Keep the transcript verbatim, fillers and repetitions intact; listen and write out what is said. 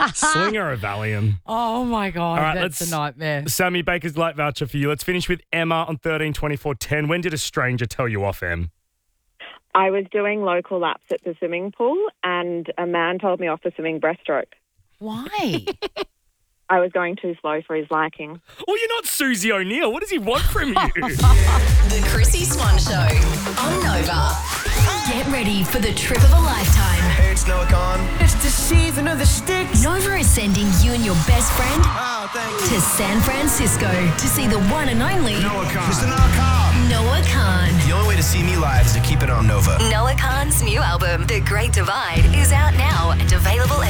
Sling her a Valium. Oh, my God. All right, that's let's- a nightmare. Sammy Baker's light voucher for you. Let's finish with Emma on thirteen twenty-four ten. When did a stranger tell you off, Em? I was doing local laps at the swimming pool and a man told me off for swimming breaststroke. Why? I was going too slow for his liking. Well, you're not Susie O'Neill. What does he want from you? The Chrissy Swan Show on Nova. Get ready for the trip of a lifetime. Hey, it's Noah Khan. It's the season of the sticks. Nova is sending you and your best friend Oh, thank you. to San Francisco to see the one and only Noah Khan. Mister Noah Khan. Noah Khan. The only way to see me live is to keep it on Nova. Noah Khan's new album, The Great Divide, is out now and available